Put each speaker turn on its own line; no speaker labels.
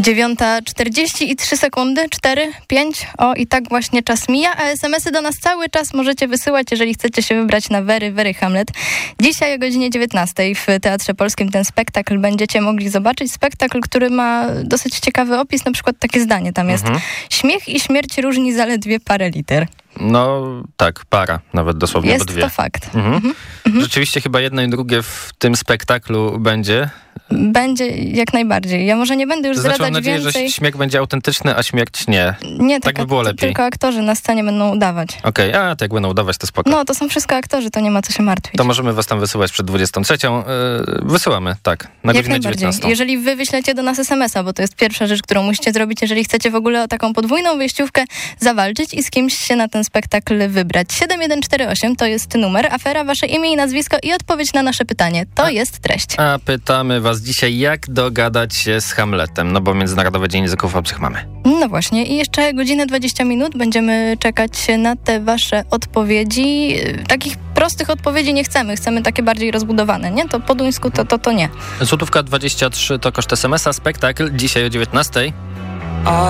9:43, 4, 5. O, i tak właśnie czas mija, a SMS-y do nas cały czas możecie wysyłać, jeżeli chcecie się wybrać na Very Hamlet. Dzisiaj o godzinie 19 w Teatrze Polskim ten spektakl będziecie mogli zobaczyć. Spektakl, który ma dosyć ciekawy opis, na przykład takie zdanie tam jest. Śmiech i śmierć różni zaledwie parę liter.
No tak, para, nawet dosłownie,
jest
bo dwie.
Jest to fakt.
Rzeczywiście chyba jedno i drugie w tym spektaklu będzie.
Będzie jak najbardziej. Ja może nie będę już zdradzać
mam nadzieję,
więcej.
że śmiech będzie autentyczny, a śmierć nie.
Nie,
tak by było lepiej.
Tylko aktorzy na scenie będą udawać.
Okej, a to jak będą udawać, to spoko.
No, to są wszystko aktorzy, to nie ma co się martwić.
To możemy was tam wysyłać przed 23. Wysyłamy, tak, na godzinę 19.
Jeżeli wy wyślecie do nas SMS-a, bo to jest pierwsza rzecz, którą musicie zrobić, jeżeli chcecie w ogóle o taką podwójną wyjściówkę zawalczyć i z kimś się na ten spektakl wybrać. 7148 to jest numer, afera, wasze imię i nazwisko i odpowiedź na nasze pytanie. To jest treść.
A pytamy was dzisiaj, jak dogadać się z Hamletem, no bo Międzynarodowy Dzień Języków Obcych mamy.
No właśnie i jeszcze godzinę 20 minut będziemy czekać na te wasze odpowiedzi. Takich prostych odpowiedzi nie chcemy, chcemy takie bardziej rozbudowane, nie? To po duńsku to nie.
Złotówka 23 to koszt SMS-a, spektakl dzisiaj o 19.